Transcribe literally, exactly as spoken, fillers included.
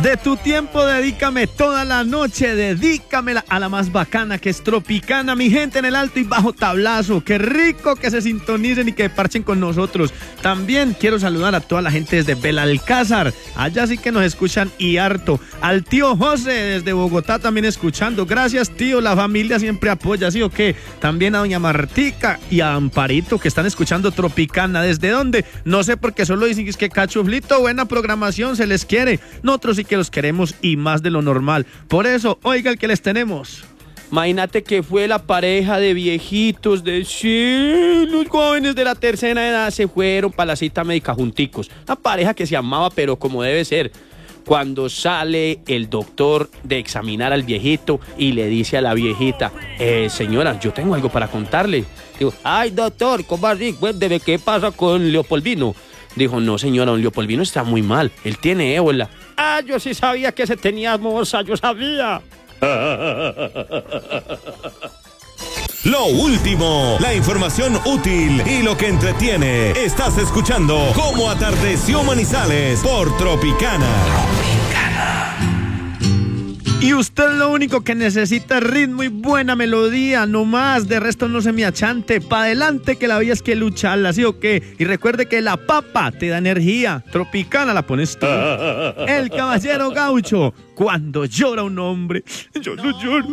De tu tiempo, dedícame toda la noche, dedícamela a la más bacana que es Tropicana, mi gente en el alto y bajo tablazo. Qué rico que se sintonicen y que parchen con nosotros. También quiero saludar a toda la gente desde Belalcázar, allá sí que nos escuchan y harto. Al tío José desde Bogotá también escuchando. Gracias, tío, la familia siempre apoya, ¿sí o qué? También a doña Martica y a Amparito que están escuchando Tropicana. ¿Desde dónde? No sé, porque solo dicen que es que cachuflito, buena programación, se les quiere. Nosotros sí que los queremos y más de lo normal. Por eso, oiga el que les tenemos. Imagínate que fue la pareja de viejitos, de sí, los jóvenes de la tercera edad se fueron para la cita médica junticos. Una pareja que se amaba, pero como debe ser. Cuando sale el doctor de examinar al viejito y le dice a la viejita, eh, señora, yo tengo algo para contarle. Digo, ay, doctor, ¿cómo así? Cuénteme, ¿qué pasa con Leopoldino? Dijo, no, señora, don Leopoldino está muy mal, él tiene ébola. Ah, yo sí sabía que se tenía moza, yo sabía. Lo último, la información útil y lo que entretiene. Estás escuchando Cómo Atardeció Manizales por Tropicana. Tropicana. Y usted lo único que necesita es ritmo y buena melodía, no más, de resto no se me achante, pa' adelante que la vida es que lucharla, ¿sí o qué? Y recuerde que la papa te da energía, Tropicana la pones tú. El caballero gaucho, cuando llora un hombre, yo no lloro.